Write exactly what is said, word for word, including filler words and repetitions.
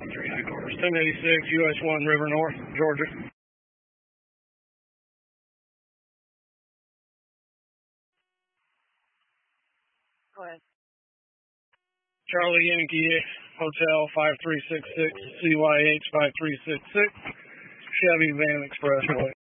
three headquarters. ten eighty-six U S one River North, Georgia. Go ahead. Charlie Yankee Hotel five three six six C Y H five three six six Chevy Van Expressway.